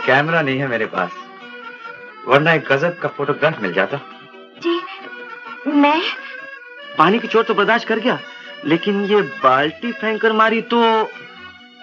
Camera नहीं है मेरे पास, वरना एक गजब का फोटोग्राफ मिल जाता। जी, मैं पानी की चोट तो बर्दाश्त कर गया, लेकिन ये बाल्टी फेंक कर मारी तो